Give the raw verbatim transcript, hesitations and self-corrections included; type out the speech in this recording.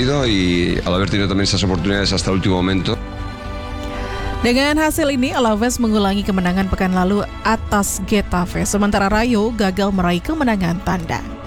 partido y al haber tenido también esas oportunidades hasta el último momento. Dengan hasil ini, Alaves mengulangi kemenangan pekan lalu atas Getafe, sementara Rayo gagal meraih kemenangan tandang.